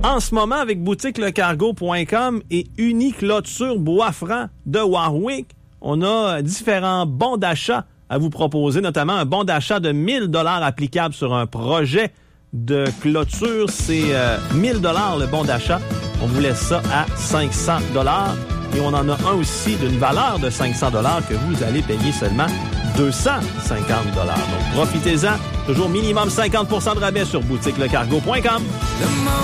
En ce moment, avec boutiquelecargo.com et Uniclôture Bois-Franc de Warwick, on a différents bons d'achat à vous proposer, notamment un bon d'achat de 1 000 $ applicable sur un projet de clôture. C'est 1 000 $ le bon d'achat. On vous laisse ça à 500 $. Et on en a un aussi d'une valeur de 500 $ que vous allez payer seulement 250 $. Donc profitez-en. Toujours minimum 50 % de rabais sur boutiquelecargo.com.